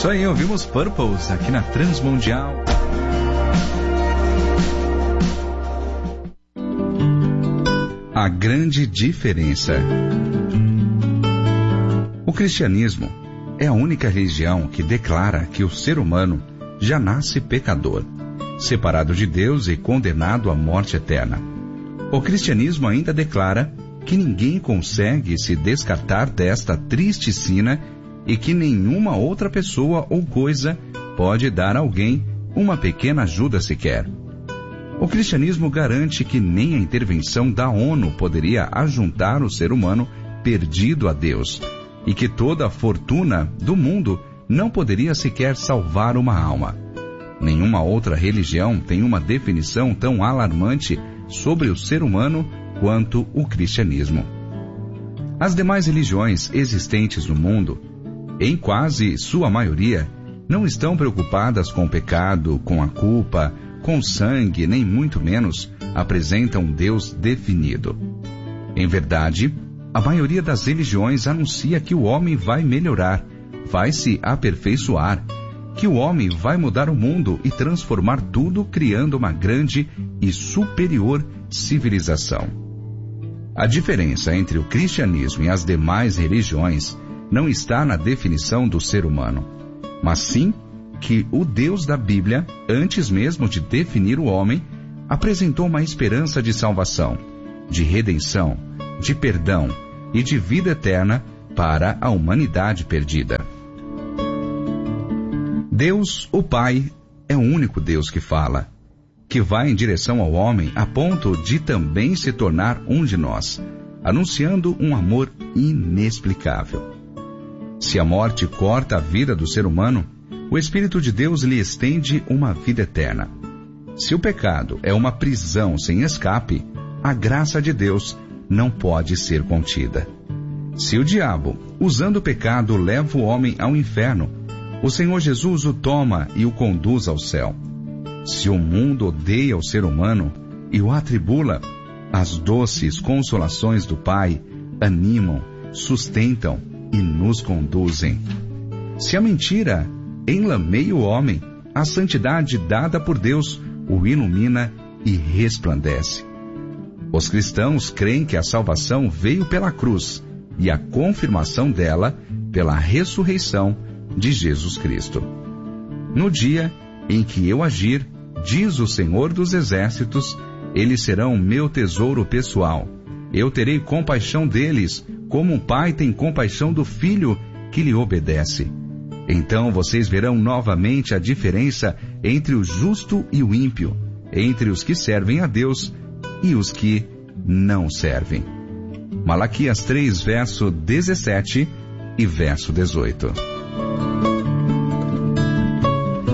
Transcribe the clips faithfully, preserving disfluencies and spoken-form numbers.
Isso aí, ouvimos Purples aqui na Transmundial. A grande diferença. O cristianismo é a única religião que declara que o ser humano já nasce pecador, separado de Deus e condenado à morte eterna. O cristianismo ainda declara que ninguém consegue se descartar desta triste sina e que nenhuma outra pessoa ou coisa pode dar a alguém uma pequena ajuda sequer. O cristianismo garante que nem a intervenção da ONU poderia ajuntar o ser humano perdido a Deus, e que toda a fortuna do mundo não poderia sequer salvar uma alma. Nenhuma outra religião tem uma definição tão alarmante sobre o ser humano quanto o cristianismo. As demais religiões existentes no mundo, em quase sua maioria, não estão preocupadas com o pecado, com a culpa, com sangue, nem muito menos apresentam um Deus definido. Em verdade, a maioria das religiões anuncia que o homem vai melhorar, vai se aperfeiçoar, que o homem vai mudar o mundo e transformar tudo, criando uma grande e superior civilização. A diferença entre o cristianismo e as demais religiões não está na definição do ser humano, mas sim que o Deus da Bíblia, antes mesmo de definir o homem, apresentou uma esperança de salvação, de redenção, de perdão e de vida eterna para a humanidade perdida. Deus, o Pai, é o único Deus que fala, que vai em direção ao homem a ponto de também se tornar um de nós, anunciando um amor inexplicável. Se a morte corta a vida do ser humano, o Espírito de Deus lhe estende uma vida eterna. Se o pecado é uma prisão sem escape, a graça de Deus não pode ser contida. Se o diabo, usando o pecado, leva o homem ao inferno, o Senhor Jesus o toma e o conduz ao céu. Se o mundo odeia o ser humano e o atribula, as doces consolações do Pai animam, sustentam e nos conduzem. Se a mentira enlameia o homem, a santidade dada por Deus o ilumina e resplandece. Os cristãos creem que a salvação veio pela cruz e a confirmação dela pela ressurreição de Jesus Cristo. No dia em que eu agir, diz o Senhor dos Exércitos, eles serão meu tesouro pessoal. Eu terei compaixão deles, como um pai tem compaixão do filho que lhe obedece. Então vocês verão novamente a diferença entre o justo e o ímpio, entre os que servem a Deus e os que não servem. Malaquias três, verso dezessete e verso dezoito.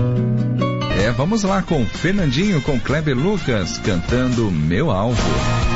É, vamos lá com Fernandinho, com Kleber Lucas, cantando Meu Alvo.